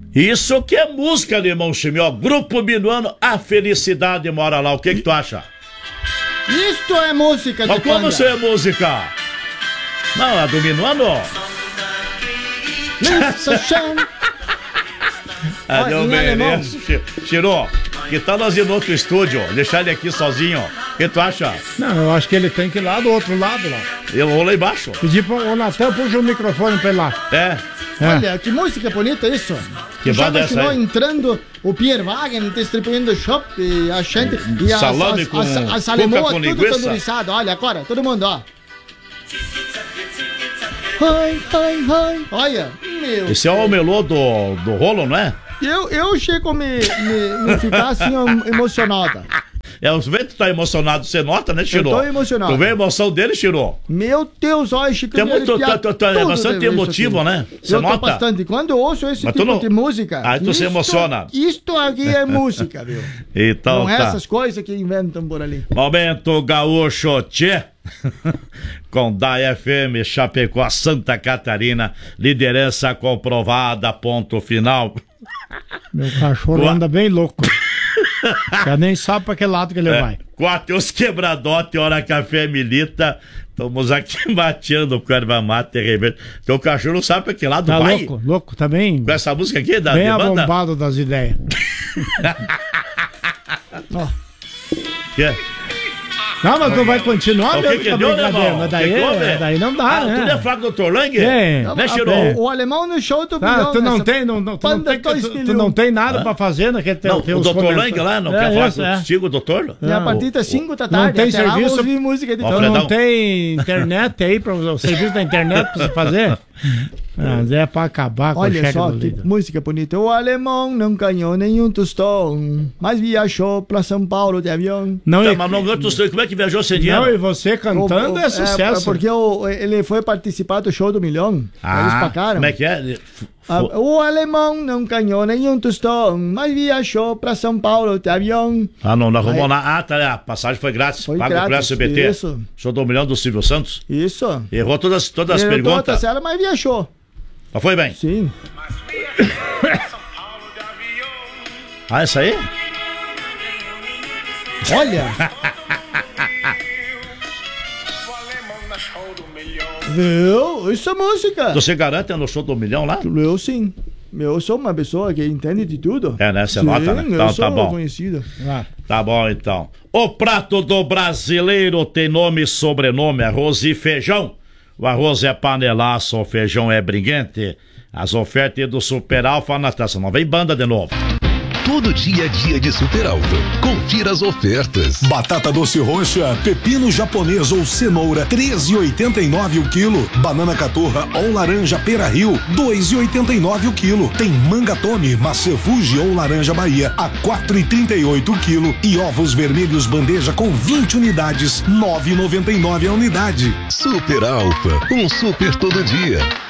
Isso que é música, irmão Chimió. Grupo Minuano, a felicidade mora lá. O que tu acha? Isto é música de Mas como Panda. isso é música? Não, é do Minuano. Olha, em alemão. Chiro, que tal nós ir no outro estúdio? Deixar ele aqui sozinho. O que tu acha? Não, eu acho que ele tem que ir lá do outro lado lá. Eu vou lá embaixo. Pedir pro Natan, puxa o microfone pra ele lá. Olha, que música bonita isso. Que já banda é essa imaginou aí? entrando o Pierre Wagner distribuindo shop e a gente e Salame com a salemoa cuca com tudo linguiça. tanduriçado. Olha agora, todo mundo, ó. Ai, ai, ai. Olha, meu. Esse é o melô do rolo, não é? Eu chego a me ficar assim emocionada. Os ventos tá emocionado, você nota, né, Chiro? Eu tô emocionado. Tu vê a emoção dele, Chiro? Meu Deus, olha, Chico. Tu é bastante emotivo, né? Você eu nota? tô bastante. Quando eu ouço esse Mas tipo de música... Aí tu se emociona. Isto aqui é música, viu? Então Não é tá. essas coisas que inventam por ali. Momento gaúcho, tchê. Com DAI FM, Chapecó, Santa Catarina. Liderança comprovada, ponto final. Meu cachorro anda bem louco. Já nem sabe pra que lado que ele vai. Quatro, os quebradote, hora café milita. Estamos aqui mateando com erva mate e remédio. Teu cachorro não sabe pra que lado Tá vai. louco, tá bem. Com essa música aqui da bem banda? abombado das ideias. Ó. Que? Não, mas tu vai continuar, O que deu, né, irmão? mas daí não dá, né? Tu é fraco, Dr. Lang? É. Né, Chiro? O alemão no show do Ah, milhão. tu não nessa tem, banda tu não tem nada pra fazer naquele Não, o Dr. Lang lá não quer falar isso, contigo, doutor? E a partir das 5 da não tarde, tem até lá, serviço. vamos ouvir música de Ó, Tu Fredão. não tem internet aí, o serviço da internet pra você fazer? Mas é pra acabar com o Olha cheque só do que líder. música bonita. O alemão não ganhou nenhum tostão, mas viajou pra São Paulo de avião. Não, Tá, e- mas não ganhou tu sei como é que viajou sem dinheiro? não, e você cantando é sucesso. Porque ele foi participar do show do milhão. Eles pagaram. Como é que é? O alemão não ganhou nenhum tostão, mas viajou pra São Paulo de avião. Não arrumou nada. Ah, tá, a passagem foi grátis. Foi Pago grátis, pro SBT. isso. Show do milhão do Silvio Santos. Isso. Errou todas as Ele perguntas. tá certo, mas viajou. Mas foi bem. Sim. Ah, essa aí? Olha. Viu? Isso é música. Você garante no show do milhão lá? Eu sim. Eu sou uma pessoa que entende de tudo. É, né? Você Sim, nota, né? Então eu sou tá bom. conhecido. Tá bom, então. O prato do brasileiro tem nome e sobrenome, arroz e feijão. O arroz é panelaço, o feijão é briguente. As ofertas do Super Alfa na taça. Não vem banda de novo. Todo dia é dia de Super Alfa. Confira as ofertas. Batata doce roxa, pepino japonês ou cenoura, 13,89 o quilo. Banana caturra ou laranja Pera Rio, 2,89 o quilo. Tem manga Tome, maçã Fuji ou laranja Bahia, a 4,38 o quilo. E ovos vermelhos bandeja com 20 unidades, 9,99 a unidade. Super Alfa, um super todo dia.